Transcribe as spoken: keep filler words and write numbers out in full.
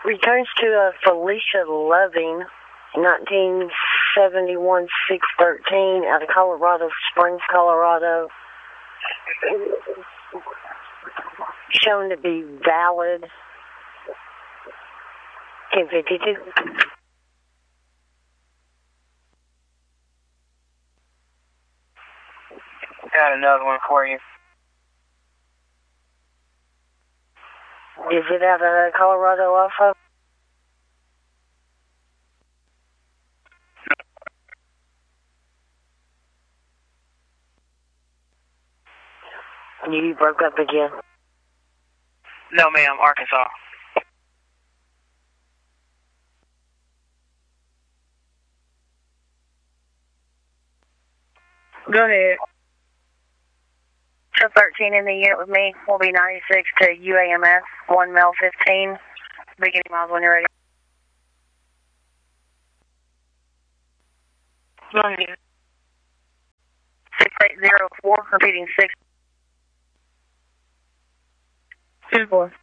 Returns to uh, Felicia Loving, nineteen seventy-one six thirteen, out of Colorado Springs, Colorado. Shown to be valid. ten fifty-two. Got another one for you. Is it out of Colorado also? You broke up again. No, ma'am, Arkansas. Go ahead. So thirteen in the unit with me will be ninety-six to U A M S, one mil fifteen. Beginning miles when you're ready. Go ahead. six eight zero four, repeating six. Two four.